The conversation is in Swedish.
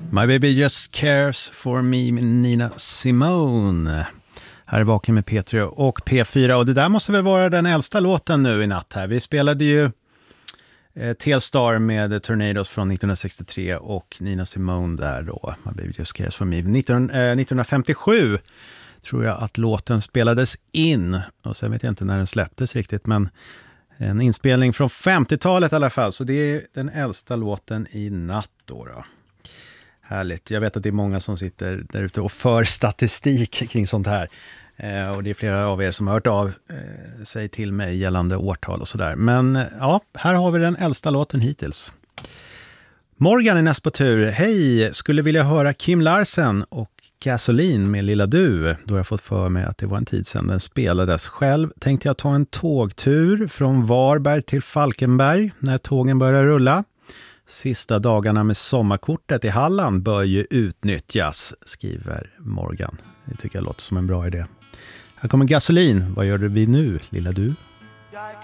My baby just cares for me med Nina Simone. Här är Vaken med P3 och P4. Och det där måste väl vara den äldsta låten nu i natt här. Vi spelade ju Telstar med Tornadoes från 1963 och Nina Simone där då. My baby just cares for me. 1957 tror jag att låten spelades in. Och sen vet jag inte när den släpptes riktigt, men en inspelning från 50-talet i alla fall. Så det är den äldsta låten i natt då. Härligt. Jag vet att det är många som sitter där ute och för statistik kring sånt här. Och det är flera av er som har hört av sig till mig gällande årtal och sådär. Men ja, här har vi den äldsta låten hittills. Morgan är näst på tur. Hej, skulle vilja höra Kim Larsen och Gasoline med Lilla Du. Då har jag fått för mig att det var en tid sedan den spelades. Själv tänkte jag ta en tågtur från Varberg till Falkenberg när tågen börjar rulla. Sista dagarna med sommarkortet i Halland bör ju utnyttjas, skriver Morgan. Det tycker jag låter som en bra idé. Här kommer Gasolin. Vad gör vi nu, Lilla Du?